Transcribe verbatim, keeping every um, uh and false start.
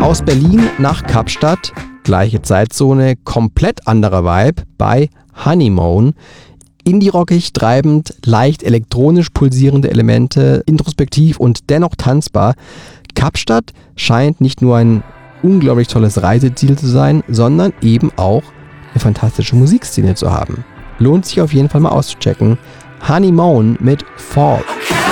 Aus Berlin nach Kapstadt, gleiche Zeitzone, komplett anderer Vibe bei Honeymoon. Indie-rockig, treibend, leicht elektronisch pulsierende Elemente, introspektiv und dennoch tanzbar. Kapstadt scheint nicht nur ein unglaublich tolles Reiseziel zu sein, sondern eben auch eine fantastische Musikszene zu haben. Lohnt sich auf jeden Fall mal auszuchecken. Honeymoon mit Fall.